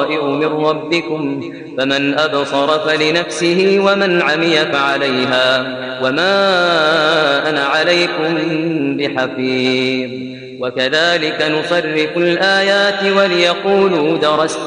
بصائر من ربكم فمن أبصر فلنفسه ومن عمي فعليها وما أنا عليكم بحفيظ وكذلك نصرف الآيات وليقولوا درست